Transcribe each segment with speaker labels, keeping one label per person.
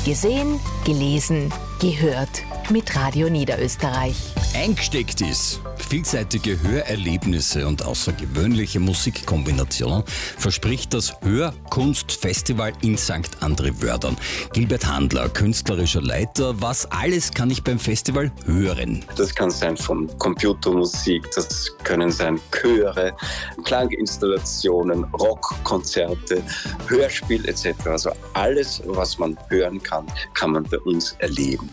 Speaker 1: Gesehen, gelesen, gehört mit Radio Niederösterreich.
Speaker 2: Eingesteckt ist. Vielseitige Hörerlebnisse und außergewöhnliche Musikkombinationen verspricht das Hörkunstfestival in St. André-Wördern. Gilbert Handler, künstlerischer Leiter. Was alles kann ich beim Festival hören?
Speaker 3: Das kann sein von Computermusik, das können sein Chöre, Klanginstallationen, Rockkonzerte, Hörspiel etc. Also alles, was man hören kann, kann man bei uns erleben.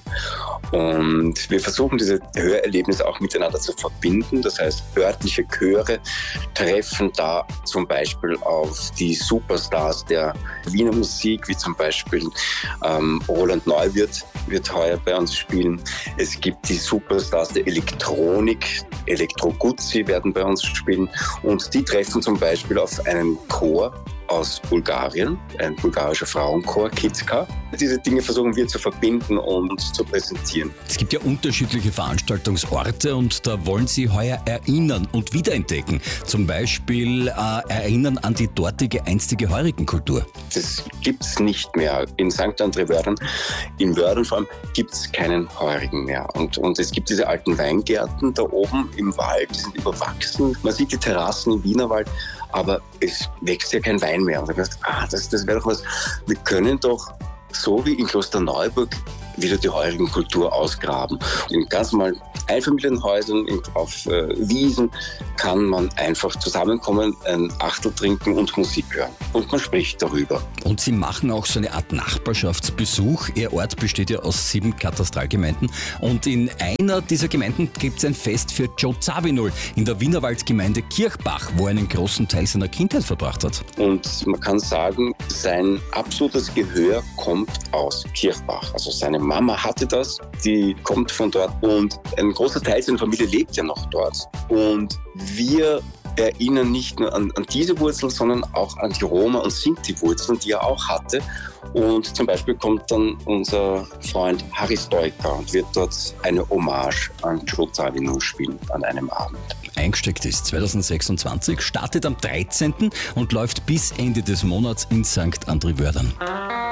Speaker 3: Und wir versuchen diese Hörerlebnisse auch miteinander zu verbinden. Das heißt, örtliche Chöre treffen da zum Beispiel auf die Superstars der Wiener Musik, wie zum Beispiel Roland Neuwirth wird heuer bei uns spielen. Es gibt die Superstars der Elektronik, Elektro Guzzi werden bei uns spielen. Und die treffen zum Beispiel auf einen Chor aus Bulgarien, ein bulgarischer Frauenchor, Kitska. Diese Dinge versuchen wir zu verbinden und zu präsentieren.
Speaker 2: Es gibt ja unterschiedliche Veranstaltungsorte und da wollen Sie heuer erinnern und wiederentdecken. Zum Beispiel erinnern an die dortige einstige Heurigenkultur.
Speaker 3: Das gibt es nicht mehr. In St. André-Wördern, in Wördern vor allem, gibt es keinen Heurigen mehr. Und es gibt diese alten Weingärten da oben im Wald, die sind überwachsen. Man sieht die Terrassen im Wienerwald, aber es wächst ja kein Wein mehr. Und ich dachte, das wäre doch was. Wir können doch, so wie in Klosterneuburg, wieder die Heurigenkultur ausgraben. In ganz normalen Einfamilienhäusern, auf Wiesen kann man einfach zusammenkommen, ein Achtel trinken und Musik hören. Und man spricht darüber.
Speaker 2: Und Sie machen auch so eine Art Nachbarschaftsbesuch. Ihr Ort besteht ja aus 7 Katastralgemeinden. Und in einer dieser Gemeinden gibt es ein Fest für Joe Zawinul in der Wienerwaldgemeinde Kirchbach, wo er einen großen Teil seiner Kindheit verbracht hat.
Speaker 3: Und man kann sagen, sein absolutes Gehör kommt aus Kirchbach. Also seine Mama hatte das, die kommt von dort und ein großer Teil seiner Familie lebt ja noch dort. Und wir erinnern nicht nur an diese Wurzeln, sondern auch an die Roma- und Sinti-Wurzeln, die er auch hatte. Und zum Beispiel kommt dann unser Freund Harry Stoiker und wird dort eine Hommage an Joe Zawinul spielen an einem Abend.
Speaker 2: Eingesteckt ist 2026, startet am 13. und läuft bis Ende des Monats in St. André-Wördern.